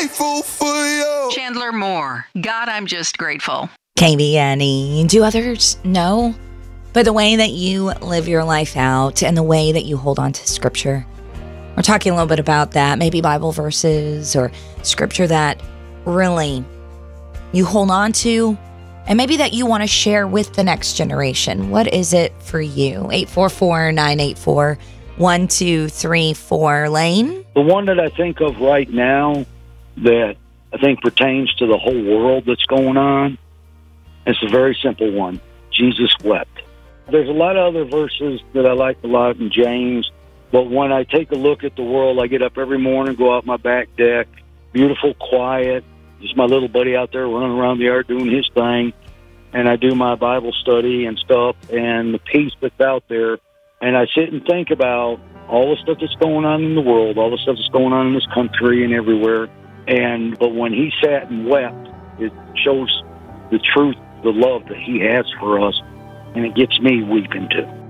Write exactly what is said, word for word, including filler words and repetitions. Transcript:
grateful for you. Chandler Moore, God, I'm just grateful. K B N E. Do others know? But the way that you live your life out and the way that you hold on to Scripture. We're talking a little bit about that, maybe Bible verses or Scripture that really you hold on to and maybe that you want to share with the next generation. What is it for you? eight four four, nine eight four, one two three four. Lane? The one that I think of right now that I think pertains to the whole world that's going on, it's a very simple one. Jesus wept. There's a lot of other verses that I like a lot in James, but when I take a look at the world, I get up every morning, go out my back deck, beautiful, quiet, just my little buddy out there running around the yard doing his thing, and I do my Bible study and stuff, and the peace that's out there, and I sit and think about all the stuff that's going on in the world, all the stuff that's going on in this country and everywhere, and but when he sat and wept, it shows the truth, the love that he has for us, and it gets me weeping too.